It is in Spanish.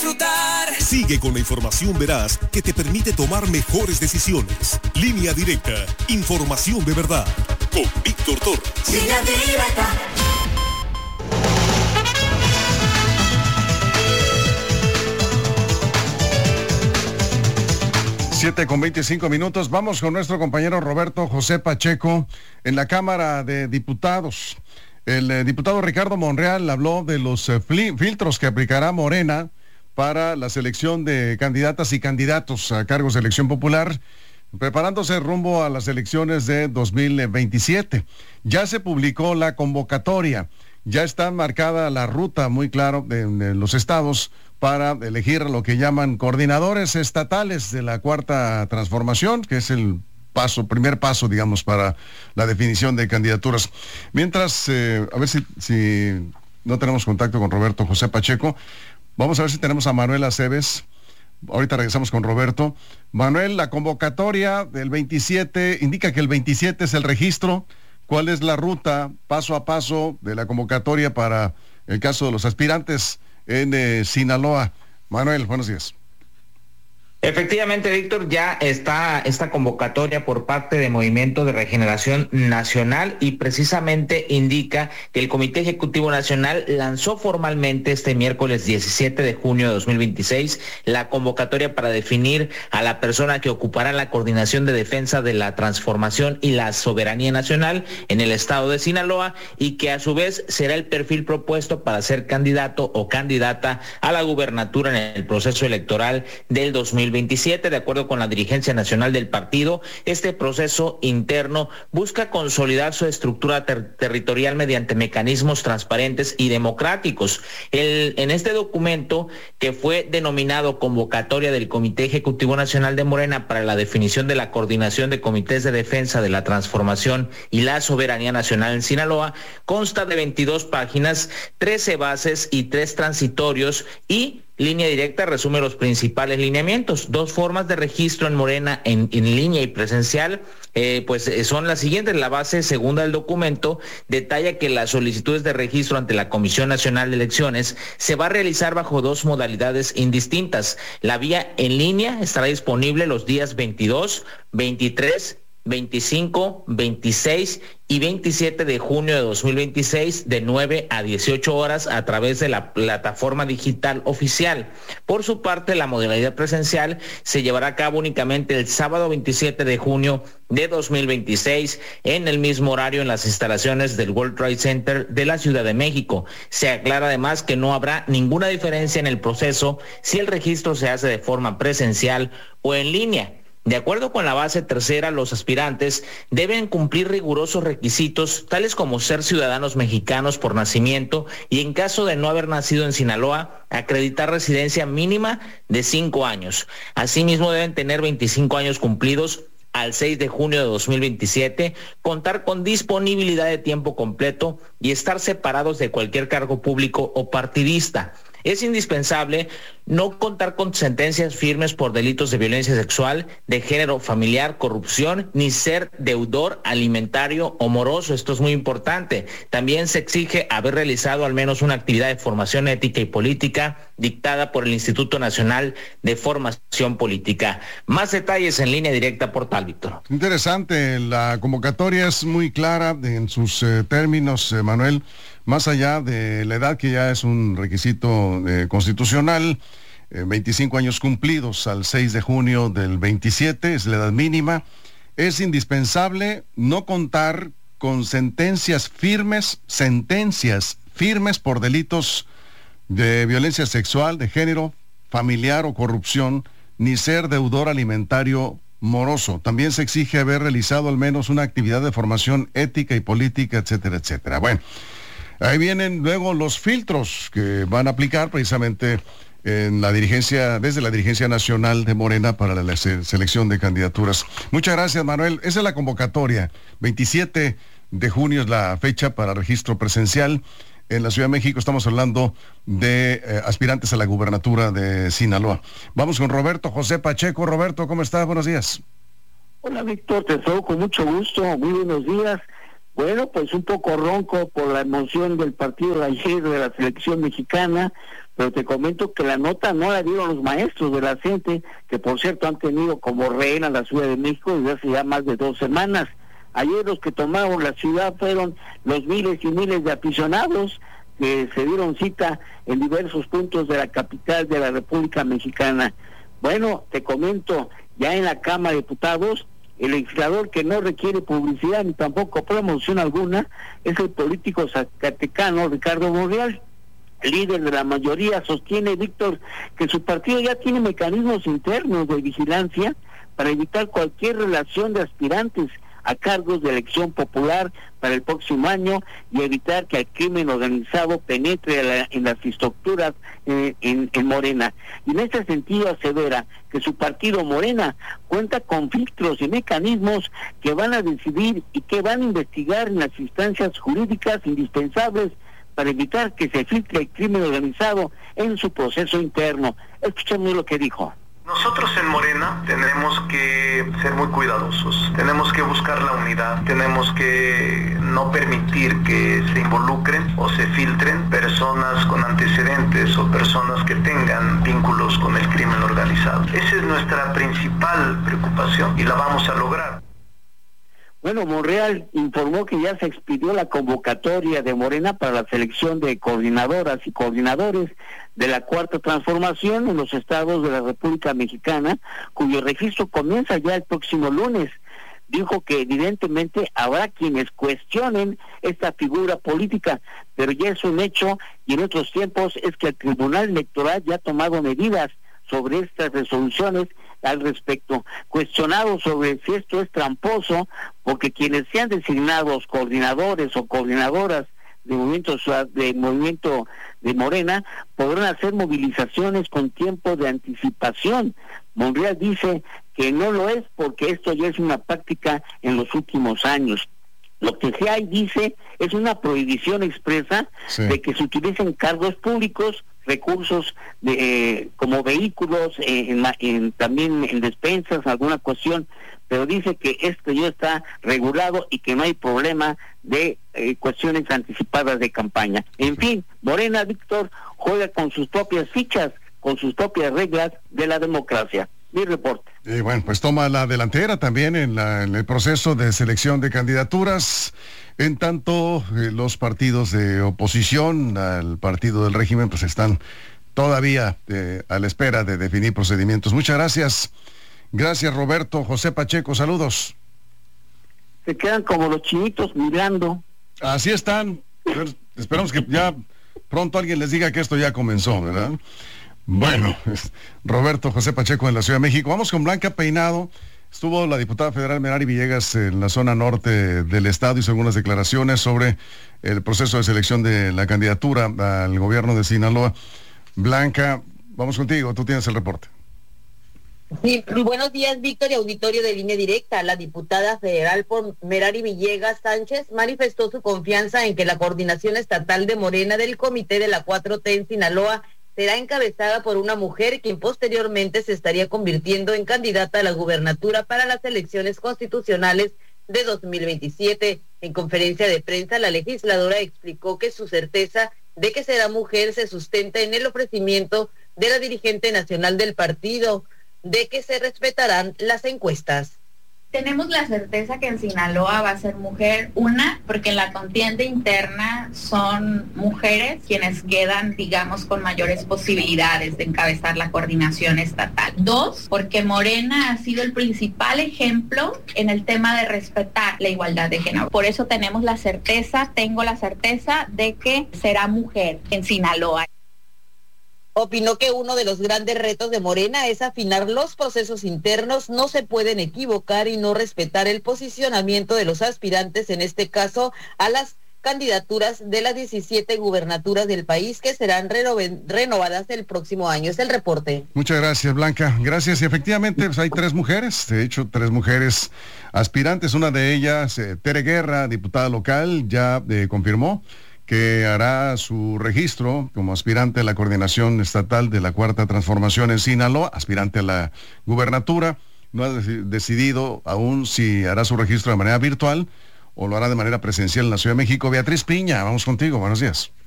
disfrutar. Sigue con la información veraz que te permite tomar mejores decisiones. Línea Directa, información de verdad. Con Víctor Torres. Línea Directa. Siete con 25 minutos. Vamos con nuestro compañero Roberto José Pacheco en la Cámara de Diputados. El diputado Ricardo Monreal habló de los filtros que aplicará Morena para la selección de candidatas y candidatos a cargos de elección popular, preparándose rumbo a las elecciones de 2027. Ya se publicó la convocatoria, ya está marcada la ruta muy claro de los estados para elegir lo que llaman coordinadores estatales de la Cuarta Transformación, que es el primer paso, digamos, para la definición de candidaturas. Mientras, a ver si no tenemos contacto con Roberto José Pacheco, vamos a ver si tenemos a Manuel Aceves. Ahorita regresamos con Roberto. Manuel, la convocatoria del 27 indica que el 27 es el registro. ¿Cuál es la ruta paso a paso de la convocatoria para el caso de los aspirantes en Sinaloa? Manuel, buenos días. Efectivamente, Víctor, ya está esta convocatoria por parte de Movimiento de Regeneración Nacional y precisamente indica que el Comité Ejecutivo Nacional lanzó formalmente este miércoles 17 de junio de 2026 la convocatoria para definir a la persona que ocupará la coordinación de defensa de la transformación y la soberanía nacional en el estado de Sinaloa y que a su vez será el perfil propuesto para ser candidato o candidata a la gubernatura en el proceso electoral del 2027. De acuerdo con la dirigencia nacional del partido, este proceso interno busca consolidar su estructura territorial mediante mecanismos transparentes y democráticos. En este documento, que fue denominado Convocatoria del Comité Ejecutivo Nacional de Morena para la definición de la coordinación de comités de defensa de la transformación y la soberanía nacional en Sinaloa, consta de 22 páginas, 13 bases y 3 transitorios y Línea Directa resume los principales lineamientos. 2 formas de registro en Morena en línea y presencial, son las siguientes. La base segunda del documento detalla que las solicitudes de registro ante la Comisión Nacional de Elecciones se va a realizar bajo 2 modalidades indistintas. La vía en línea estará disponible los días 22, 23, 25, 26 y 27 de junio de 2026 de 9 a 18 horas a través de la plataforma digital oficial. Por su parte, la modalidad presencial se llevará a cabo únicamente el sábado 27 de junio de 2026 en el mismo horario en las instalaciones del World Trade Center de la Ciudad de México. Se aclara además que no habrá ninguna diferencia en el proceso si el registro se hace de forma presencial o en línea. De acuerdo con la base tercera, los aspirantes deben cumplir rigurosos requisitos, tales como ser ciudadanos mexicanos por nacimiento y, en caso de no haber nacido en Sinaloa, acreditar residencia mínima de 5 años. Asimismo, deben tener 25 años cumplidos al 6 de junio de 2027, contar con disponibilidad de tiempo completo y estar separados de cualquier cargo público o partidista. Es indispensable no contar con sentencias firmes por delitos de violencia sexual, de género, familiar, corrupción, ni ser deudor alimentario o moroso. Esto es muy importante. También se exige haber realizado al menos una actividad de formación ética y política dictada por el Instituto Nacional de Formación Política. Más detalles en Línea Directa Portal, Víctor. Interesante, la convocatoria es muy clara en sus términos, Manuel. Más allá de la edad, que ya es un requisito constitucional, 25 años cumplidos al 6 de junio del 27, es la edad mínima. Es indispensable no contar con sentencias firmes por delitos de violencia sexual, de género, familiar o corrupción, ni ser deudor alimentario moroso. También se exige haber realizado al menos una actividad de formación ética y política, etcétera, etcétera. Bueno, ahí vienen luego los filtros que van a aplicar precisamente en la dirigencia, desde la dirigencia nacional de Morena para la selección de candidaturas. Muchas gracias, Manuel. Esa es la convocatoria. 27 de junio es la fecha para registro presencial. En la Ciudad de México estamos hablando de aspirantes a la gubernatura de Sinaloa. Vamos con Roberto José Pacheco. Roberto, ¿cómo estás? Buenos días. Hola, Víctor, te saludo con mucho gusto. Muy buenos días. Bueno, pues un poco ronco por la emoción del partido de ayer de la selección mexicana, pero te comento que la nota no la dieron los maestros de la CENTE, que por cierto han tenido como rehén a la Ciudad de México desde hace ya más de 2 semanas. Ayer los que tomaron la ciudad fueron los miles y miles de aficionados que se dieron cita en diversos puntos de la capital de la República Mexicana. Bueno, te comento, ya en la Cámara de Diputados, el legislador que no requiere publicidad ni tampoco promoción alguna es el político zacatecano Ricardo Monreal. El líder de la mayoría sostiene, Víctor, que su partido ya tiene mecanismos internos de vigilancia para evitar cualquier relación de aspirantes a cargos de elección popular para el próximo año y evitar que el crimen organizado penetre en las estructuras en Morena. Y en este sentido asevera que su partido Morena cuenta con filtros y mecanismos que van a decidir y que van a investigar en las instancias jurídicas indispensables para evitar que se filtre el crimen organizado en su proceso interno. Escuchemos lo que dijo. Nosotros en Morena tenemos que ser muy cuidadosos, tenemos que buscar la unidad, tenemos que no permitir que se involucren o se filtren personas con antecedentes o personas que tengan vínculos con el crimen organizado. Esa es nuestra principal preocupación y la vamos a lograr. Bueno, Monreal informó que ya se expidió la convocatoria de Morena para la selección de coordinadoras y coordinadores de la Cuarta Transformación en los estados de la República Mexicana, cuyo registro comienza ya el próximo lunes. Dijo que evidentemente habrá quienes cuestionen esta figura política, pero ya es un hecho, y en otros tiempos es que el Tribunal Electoral ya ha tomado medidas sobre estas resoluciones al respecto, cuestionado sobre si esto es tramposo, porque quienes sean designados coordinadores o coordinadoras de movimiento de Morena podrán hacer movilizaciones con tiempo de anticipación. Monreal dice que no lo es porque esto ya es una práctica en los últimos años. Lo que sí hay, dice, es una prohibición expresa de que se utilicen cargos públicos, recursos como vehículos, también en despensas, alguna cuestión, pero dice que esto ya está regulado y que no hay problema de cuestiones anticipadas de campaña. En fin, Morena, Víctor, juega con sus propias fichas, con sus propias reglas de la democracia. Mi reporte. Y bueno, pues toma la delantera también en el proceso de selección de candidaturas, en tanto los partidos de oposición al partido del régimen pues están todavía a la espera de definir procedimientos. Muchas gracias. Gracias, Roberto. José Pacheco, saludos. Se quedan como los chinitos mirando. Así están. Esperamos que ya pronto alguien les diga que esto ya comenzó, ¿verdad? Bueno, Roberto José Pacheco en la Ciudad de México. Vamos con Blanca Peinado. Estuvo la diputada federal Merari Villegas en la zona norte del estado, hizo algunas declaraciones sobre el proceso de selección de la candidatura al gobierno de Sinaloa. Blanca, vamos contigo, tú tienes el reporte. Sí, buenos días, Víctor, y auditorio de Línea Directa. La diputada federal por Merari Villegas Sánchez manifestó su confianza en que la coordinación estatal de Morena del Comité de la 4T en Sinaloa será encabezada por una mujer, quien posteriormente se estaría convirtiendo en candidata a la gubernatura para las elecciones constitucionales de 2027. En conferencia de prensa, la legisladora explicó que su certeza de que será mujer se sustenta en el ofrecimiento de la dirigente nacional del partido de que se respetarán las encuestas. Tenemos la certeza que en Sinaloa va a ser mujer, una, porque en la contienda interna son mujeres quienes quedan, digamos, con mayores posibilidades de encabezar la coordinación estatal. Dos, porque Morena ha sido el principal ejemplo en el tema de respetar la igualdad de género. Por eso tengo la certeza de que será mujer en Sinaloa. Opinó que uno de los grandes retos de Morena es afinar los procesos internos, no se pueden equivocar y no respetar el posicionamiento de los aspirantes, en este caso a las candidaturas de las 17 gubernaturas del país que serán renovadas el próximo año. Es el reporte. Muchas gracias, Blanca. Gracias. Y efectivamente pues hay 3 mujeres, de hecho 3 mujeres aspirantes, una de ellas, Tere Guerra, diputada local, ya confirmó que hará su registro como aspirante a la coordinación estatal de la Cuarta Transformación en Sinaloa, aspirante a la gubernatura. No ha decidido aún si hará su registro de manera virtual o lo hará de manera presencial en la Ciudad de México. Beatriz Piña, vamos contigo, buenos días.